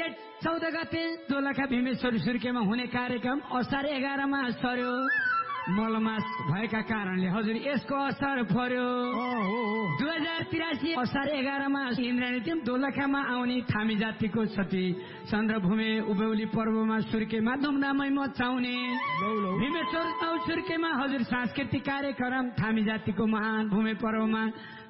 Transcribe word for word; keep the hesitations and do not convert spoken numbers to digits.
जेठ चौध गते दोलखा भीमेश्वर सुर्खेमा हुने कार्यक्रम असार एघारमा सर्यो। मलमास भएका कारणले हजुर यसको असर पर्यो। दुई हजार तिरासी असार एघारमा इन्द्राणी दोलखामा आउने थामी जातिको क्षति चन्द्रभूमि उभौली पर्वमा सुर्खेमा धुमधामै मचाउने। भीमेश्वर चौ सुर्खेमा हजुर सांस्कृतिक कार्यक्रम थामी जातिको महान भूमि पर्वमा